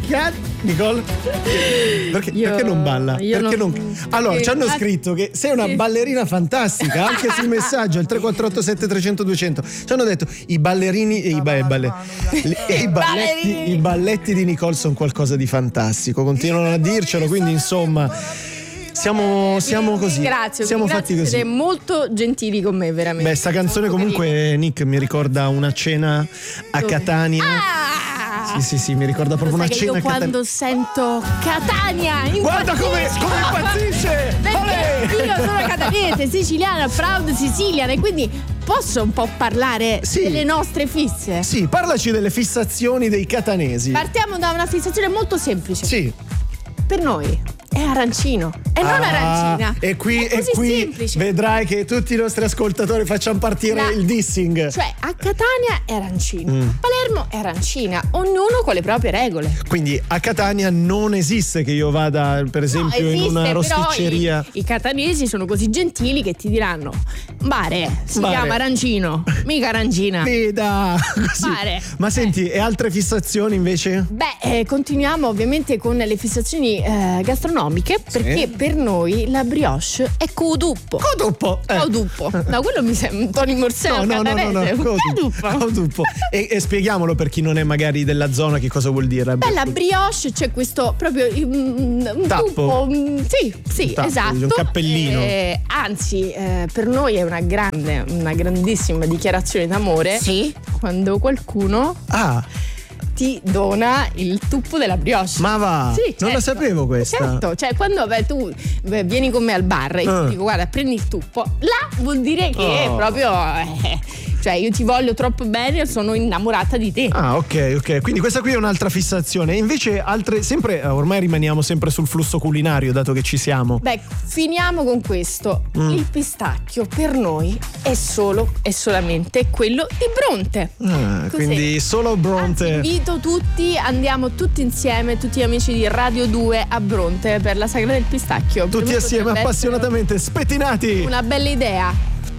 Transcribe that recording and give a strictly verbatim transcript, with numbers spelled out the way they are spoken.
Cat Nicole? Perché, Io- perché non balla? io Perché non- non... Allora, ci hanno Ah, scritto che sei una sì. ballerina fantastica, anche sul messaggio il tre quattro otto sette trecento duecento. Ci hanno detto i ballerini e i, ba- i balle- e i balletti, Ballerini. i balletti di Nicole sono qualcosa di fantastico. Continuano a dircelo, quindi insomma siamo, siamo così. Ringrazio, siamo ringrazio, fatti così. siete molto gentili con me, veramente. Beh, sta canzone Molto comunque, Nick, mi ricorda una cena a Dove? Catania. Ah! Sì, sì, sì, mi ricorda proprio Lo una sai che cena io a Catania. quando sento Catania Guarda come, come impazzisce! Perché Olè! io sono cataniese, siciliana, proud siciliana, e quindi posso un po' parlare Sì. delle nostre fisse. Sì, parlaci delle fissazioni dei catanesi. Partiamo da una fissazione molto semplice. Sì. Per noi è arancino e non Ah, arancina. E qui, è e così qui semplice. vedrai che tutti i nostri ascoltatori facciano partire La- il dissing. Cioè, a Catania è arancino, Mm. a Palermo è arancina, ognuno con le proprie regole. Quindi a Catania non esiste che io vada, per esempio, No, in esiste, una però rosticceria. I, i catanesi sono così gentili che ti diranno: Bare, si Bare. chiama arancino, mica arancina. Veda, così. Bare. Ma senti, e altre fissazioni invece? Beh, eh, continuiamo ovviamente con le fissazioni eh, gastronomiche, perché per noi la brioche è coduppo. Coduppo. Eh. Coduppo. No, quello mi sembra un Tony Morseo No, no, no, no, no, catanese. coduppo. Coduppo. E, e spieghiamolo per chi non è magari della zona che cosa vuol dire. Beh, la brioche c'è questo proprio mm, un Tappo. tuppo, mm, sì, sì, Un tappo, esatto. un cappellino. Eh, anzi, eh, per noi è una grande, una grandissima dichiarazione d'amore. Sì. Quando qualcuno Ah, ti dona il tuppo della brioche. ma va, Sì, non la certo. sapevo questa. Certo, cioè quando beh, tu beh, vieni con me al bar e io Ah. ti dico guarda prendi il tuppo, là vuol dire che Oh. proprio eh, cioè io ti voglio troppo bene, sono innamorata di te. Ah, ok, ok. Quindi questa qui è un'altra fissazione. E invece altre, sempre, eh, ormai rimaniamo sempre sul flusso culinario, dato che ci siamo. Beh, finiamo con questo. Mm. Il pistacchio per noi è solo e solamente quello di Bronte. Ah, Così. quindi solo Anzi, Bronte. invito tutti, andiamo tutti insieme, tutti gli amici di Radio due a Bronte per la sagra del pistacchio. Per Tutti me assieme potrebbe essere appassionatamente spettinati. una bella idea.